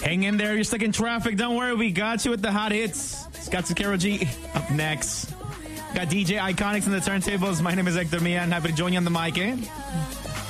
Hang in there. You're stuck in traffic. Don't worry. We got you with the hot hits. Scott Sakero G up next. Got DJ Iconics in the turntables. My name is Hector Mian. Happy to join you on the mic, eh?